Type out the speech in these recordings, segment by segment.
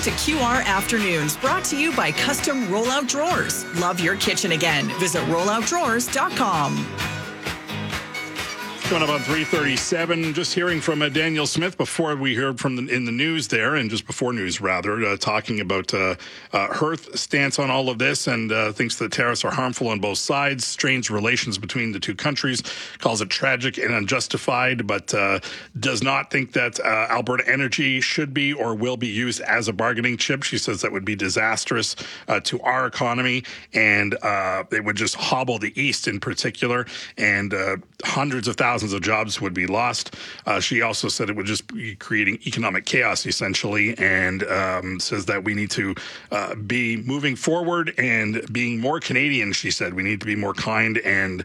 Welcome to QR Afternoons, brought to you by Custom Rollout Drawers. Love your kitchen again. Visit rolloutdrawers.com. Coming up on 3:37, just hearing from Danielle Smith before we heard from in the news there, and just before news rather, talking about her stance on all of this, and thinks the tariffs are harmful on both sides, strains relations between the two countries, calls it tragic and unjustified, but does not think that Alberta Energy should be or will be used as a bargaining chip. She says that would be disastrous to our economy, and it would just hobble the East in particular, and hundreds of thousands of jobs would be lost. She also said it would just be creating economic chaos, essentially, and says that we need to be moving forward and being more Canadian. She said we need to be more kind and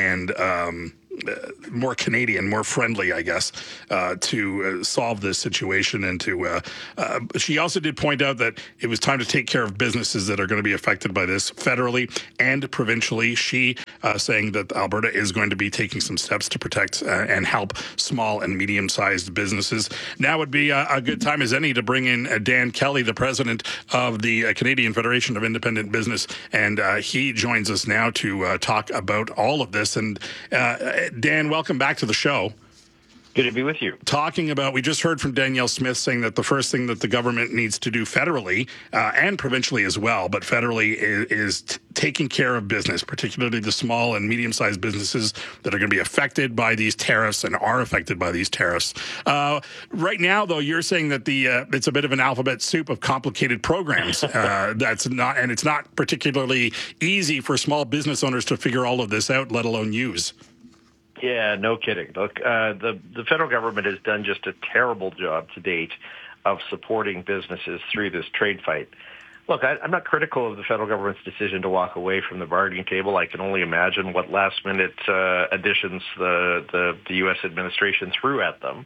more Canadian, more friendly, I guess, to solve this situation. And to she also did point out that it was time to take care of businesses that are going to be affected by this federally and provincially. She saying that Alberta is going to be taking some steps to protect and help small and medium-sized businesses. Now would be a good time as any to bring in Dan Kelly, the president of the Canadian Federation of Independent Business, and he joins us now to talk about all of this. And Dan, welcome back to the show. Good to be with you. Talking about, we just heard from Danielle Smith saying that the first thing that the government needs to do federally and provincially as well, but federally is taking care of business, particularly the small and medium-sized businesses that are going to be affected by these tariffs and are affected by these tariffs. Right now, though, you're saying that it's a bit of an alphabet soup of complicated programs. It's not particularly easy for small business owners to figure all of this out, let alone use. Yeah, no kidding. Look, the federal government has done just a terrible job to date of supporting businesses through this trade fight. Look, I'm not critical of the federal government's decision to walk away from the bargaining table. I can only imagine what last-minute additions the U.S. administration threw at them.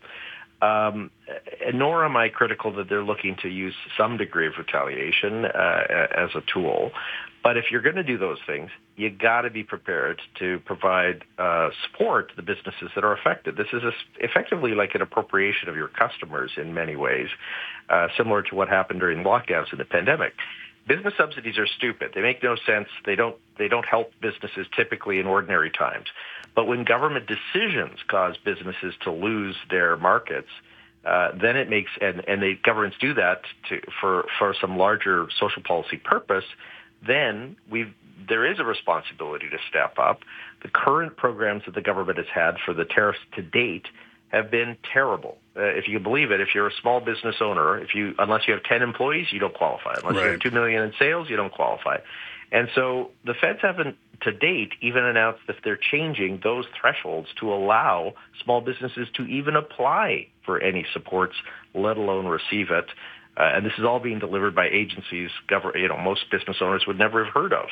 Nor am I critical that they're looking to use some degree of retaliation as a tool. But if you're going to do those things, you got to be prepared to provide support to the businesses that are affected. This is effectively like an appropriation of your customers in many ways, similar to what happened during lockdowns in the pandemic. Business subsidies are stupid. They make no sense. They don't help businesses typically in ordinary times. But when government decisions cause businesses to lose their markets, then it makes, and the governments do that for some larger social policy purpose, then there is a responsibility to step up. The current programs that the government has had for the tariffs to date have been terrible. If you can believe it, if you're a small business owner, unless you have 10 employees, you don't qualify. Unless you have $2 million in sales, you don't qualify. And so the feds haven't, to date, even announced that they're changing those thresholds to allow small businesses to even apply for any supports, let alone receive it. And this is all being delivered by agencies most business owners would never have heard of.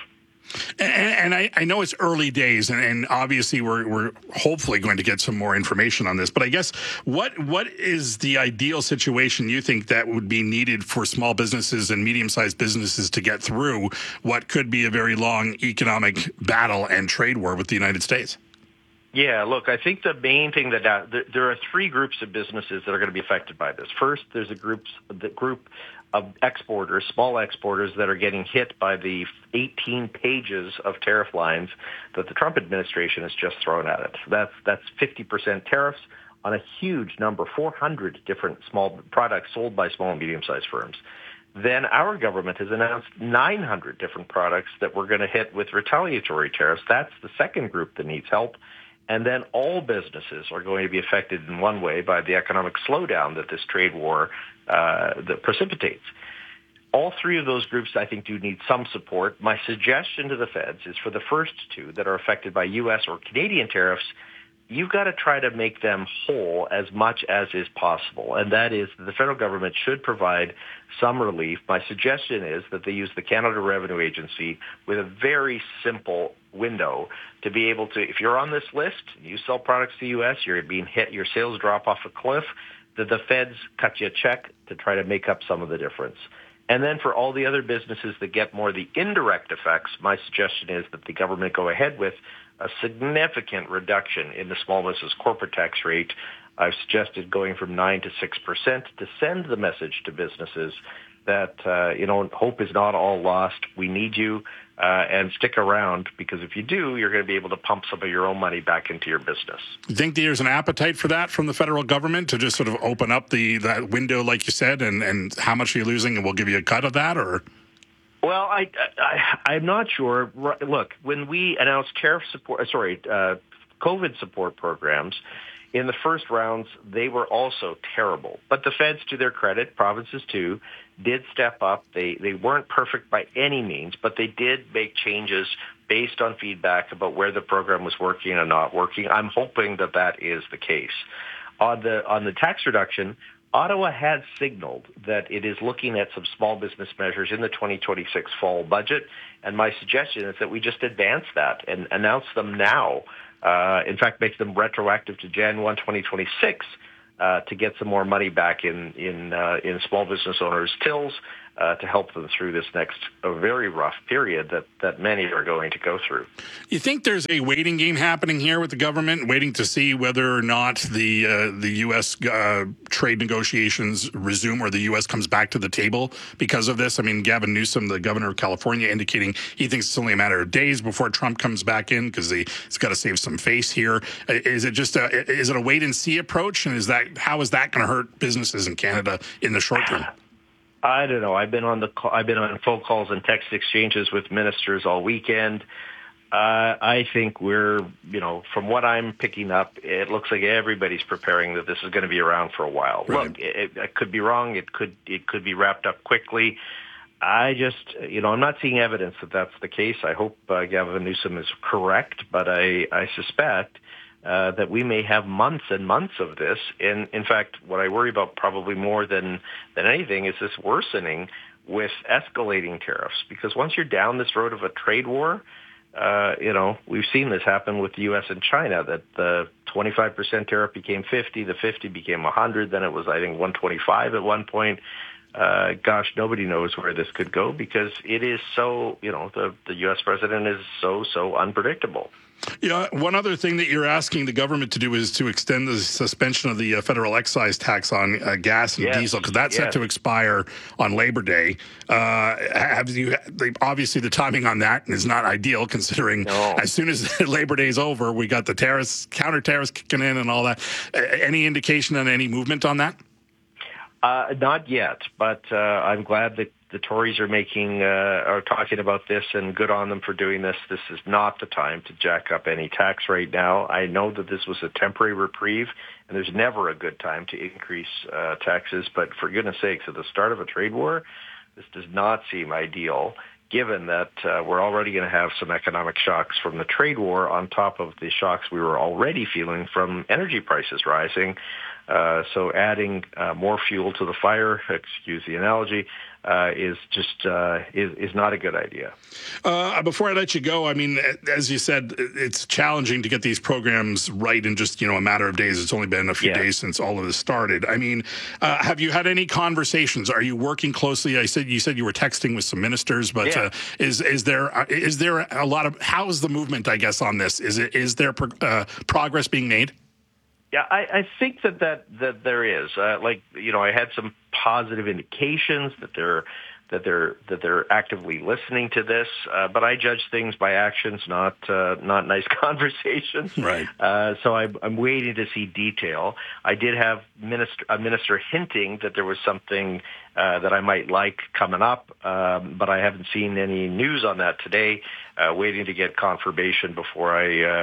And I know it's early days, and obviously we're hopefully going to get some more information on this. But I guess what is the ideal situation you think that would be needed for small businesses and medium-sized businesses to get through what could be a very long economic battle and trade war with the United States? Yeah, look, I think the main thing there are three groups of businesses that are going to be affected by this. First, there's the group of exporters, small exporters that are getting hit by the 18 pages of tariff lines that the Trump administration has just thrown at it. That's 50% tariffs on a huge number, 400 different small products sold by small and medium-sized firms. Then our government has announced 900 different products that we're going to hit with retaliatory tariffs. That's the second group that needs help. And then all businesses are going to be affected in one way by the economic slowdown that this trade war that precipitates. All three of those groups, I think, do need some support. My suggestion to the feds is for the first two that are affected by U.S. or Canadian tariffs, you've got to try to make them whole as much as is possible. And that is the federal government should provide some relief. My suggestion is that they use the Canada Revenue Agency with a very simple window to be able to, if you're on this list, you sell products to the U.S., you're being hit, your sales drop off a cliff, that the feds cut you a check to try to make up some of the difference. And then for all the other businesses that get more of the indirect effects, my suggestion is that the government go ahead with a significant reduction in the small business corporate tax rate. I've suggested going from 9% to 6% to send the message to businesses that, hope is not all lost. We need you, and stick around, because if you do, you're going to be able to pump some of your own money back into your business. You think there's an appetite for that from the federal government to just sort of open up that window, like you said, and how much are you losing, and we'll give you a cut of that, or? Well, I'm not sure. Look, when we announced COVID support programs, in the first rounds, they were also terrible. But the feds, to their credit, provinces too, did step up. They weren't perfect by any means, but they did make changes based on feedback about where the program was working and not working. I'm hoping that is the case. On the tax reduction, Ottawa has signaled that it is looking at some small business measures in the 2026 fall budget, and my suggestion is that we just advance that and announce them now. In fact, make them retroactive to January 1, 2026, to get some more money back in small business owners' tills, to help them through this next very rough period that many are going to go through. You think there's a waiting game happening here with the government, waiting to see whether or not the U.S. Trade negotiations resume, or the U.S. comes back to the table because of this? I mean, Gavin Newsom, the governor of California, indicating he thinks it's only a matter of days before Trump comes back in, because he's got to save some face here. Is it just is it a wait and see approach, and how is that going to hurt businesses in Canada in the short term? I don't know. I've been on phone calls and text exchanges with ministers all weekend. I think we're, from what I'm picking up, it looks like everybody's preparing that this is going to be around for a while. Right. Look, it could be wrong. It could be wrapped up quickly. I just, I'm not seeing evidence that that's the case. I hope Gavin Newsom is correct, but I suspect that we may have months and months of this. And in fact, what I worry about probably more than anything is this worsening with escalating tariffs. Because once you're down this road of a trade war, we've seen this happen with the U.S. and China, that the 25% tariff became 50, the 50 became 100, then it was, I think, 125 at one point. Gosh, nobody knows where this could go, because it is so, the U.S. president is so unpredictable. Yeah, one other thing that you're asking the government to do is to extend the suspension of the federal excise tax on gas and diesel, because that's set to expire on Labor Day. Obviously, the timing on that is not ideal, considering as soon as Labor Day is over, we got the counter tariffs kicking in and all that. Any indication on any movement on that? Not yet, but I'm glad that the Tories are talking about this, and good on them for doing this. This is not the time to jack up any tax right now. I know that this was a temporary reprieve, and there's never a good time to increase taxes. But for goodness sakes, at the start of a trade war, this does not seem ideal, given that we're already going to have some economic shocks from the trade war on top of the shocks we were already feeling from energy prices rising. So adding more fuel to the fire, excuse the analogy, is not a good idea. Before I let you go, I mean, as you said, it's challenging to get these programs right in just a matter of days. It's only been a few days since all of this started. I mean, have you had any conversations? Are you working closely? You said you were texting with some ministers, but is there a lot of, how is the movement, I guess, on this? Is there progress being made? Yeah, I think that there is. I had some positive indications that they're actively listening to this, but I judge things by actions, not nice conversations. Right. So I'm waiting to see detail. I did have a minister hinting that there was something that I might like coming up, but I haven't seen any news on that today. Waiting to get confirmation before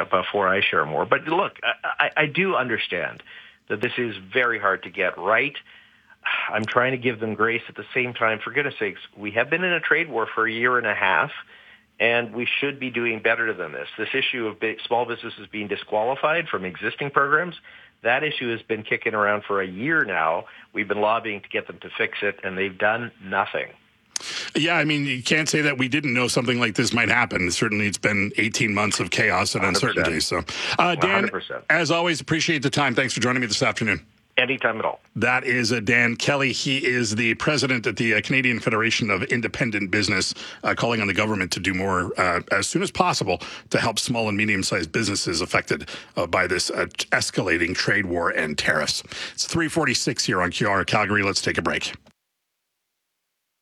I share more. But look, I do understand that this is very hard to get right. I'm trying to give them grace at the same time. For goodness sakes, we have been in a trade war for a year and a half, and we should be doing better than this. This issue of small businesses being disqualified from existing programs, that issue has been kicking around for a year now. We've been lobbying to get them to fix it, and they've done nothing. Yeah, I mean, you can't say that we didn't know something like this might happen. Certainly, it's been 18 months of chaos and 100%. Uncertainty. So, Dan, 100%. As always, appreciate the time. Thanks for joining me this afternoon. Anytime at all. That is Dan Kelly. He is the president at the Canadian Federation of Independent Business, calling on the government to do more as soon as possible to help small and medium-sized businesses affected by this escalating trade war and tariffs. It's 3:46 here on QR Calgary. Let's take a break.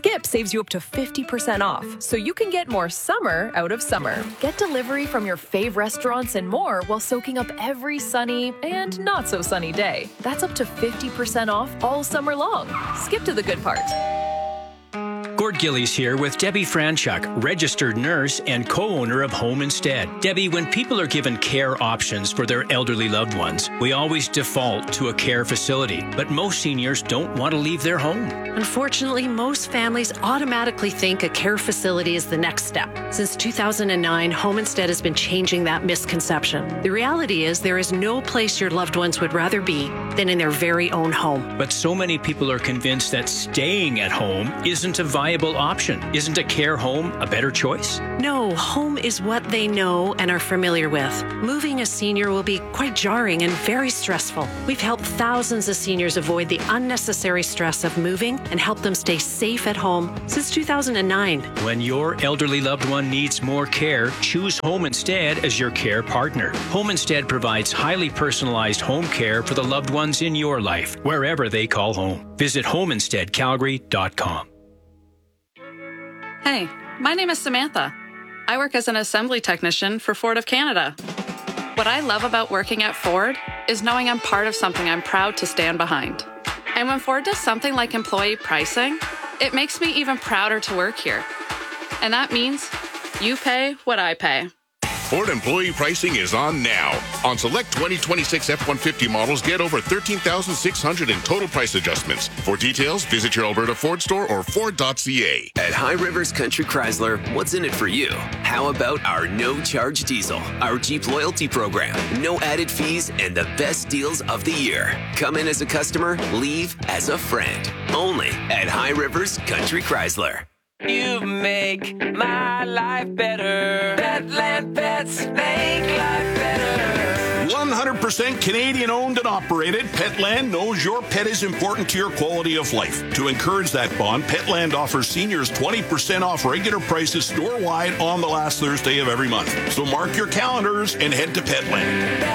Skip saves you up to 50% off, so you can get more summer out of summer. Get delivery from your fave restaurants and more while soaking up every sunny and not so sunny day. That's up to 50% off all summer long. Skip to the good part. Gord Gillies here with Debbie Franchuk, registered nurse and co-owner of Home Instead. Debbie, when people are given care options for their elderly loved ones, we always default to a care facility, but most seniors don't want to leave their home. Unfortunately, most families automatically think a care facility is the next step. Since 2009, Home Instead has been changing that misconception. The reality is there is no place your loved ones would rather be than in their very own home. But so many people are convinced that staying at home isn't a viable option. Isn't a care home a better choice? No, home is what they know and are familiar with. Moving a senior will be quite jarring and very stressful. We've helped thousands of seniors avoid the unnecessary stress of moving and help them stay safe at home since 2009. When your elderly loved one needs more care, choose Home Instead as your care partner. Home Instead provides highly personalized home care for the loved ones in your life, wherever they call home. Visit homeinsteadcalgary.com. Hey, my name is Samantha. I work as an assembly technician for Ford of Canada. What I love about working at Ford is knowing I'm part of something I'm proud to stand behind. And when Ford does something like employee pricing, it makes me even prouder to work here. And that means you pay what I pay. Ford employee pricing is on now. On select 2026 F-150 models, get over $13,600 in total price adjustments. For details, visit your Alberta Ford store or Ford.ca. At High Rivers Country Chrysler, what's in it for you? How about our no-charge diesel, our Jeep loyalty program, no added fees, and the best deals of the year? Come in as a customer, leave as a friend. Only at High Rivers Country Chrysler. You make my life better. Petland Pets make life better. 100% Canadian owned and operated, Petland knows your pet is important to your quality of life. To encourage that bond, Petland offers seniors 20% off regular prices store-wide on the last Thursday of every month. So mark your calendars and head to Petland.